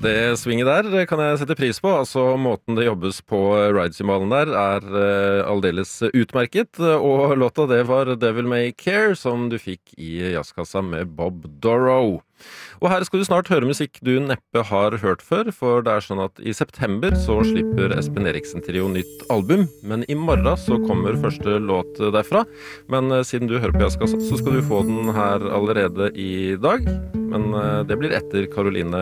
Det svinget der kan jeg sette pris på. Altså, måten det jobbes på ride-symbalen der aldeles utmerket. Og låta det var Devil May Care, som du fikk i jazzkassa med Bob Dorough. Og her skal du snart høre musikk du neppe har hørt før, for det sånn at i september så slipper Espen Eriksen Trio nytt album, men i morgen så kommer første låt derfra. Men siden du hører på jazzkassa, så skal du få den her allerede i dag. Men det blir etter Caroline